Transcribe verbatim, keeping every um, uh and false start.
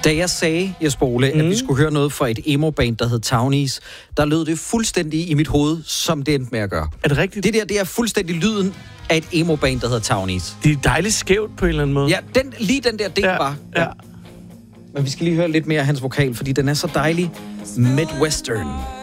Da jeg sagde, Jesper Ole, mm. at vi skulle høre noget fra et emo-band, der hed Townies, der lød det fuldstændig i mit hoved, som det endte med at gøre. Er det rigtigt? Det der, det er fuldstændig lyden af et emo-band, der hedder Townies. Det er dejligt skævt på en eller anden måde. Ja, den, lige den der del ja, var. Ja. Men vi skal lige høre lidt mere af hans vokal, fordi den er så dejlig Midwestern.